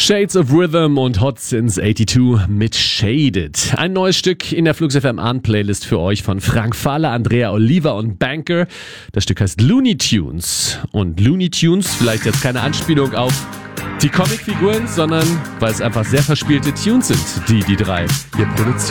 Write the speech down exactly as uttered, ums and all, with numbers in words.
Shades of Rhythm und Hot Since zweiundachtzig mit Shaded. Ein neues Stück in der Flux F M An-Playlist für euch von Frank Fahler, Andrea Oliva und Banker. Das Stück heißt Looney Tunes. Und Looney Tunes, vielleicht jetzt keine Anspielung auf die Comicfiguren, sondern weil es einfach sehr verspielte Tunes sind, die die drei hier produzieren.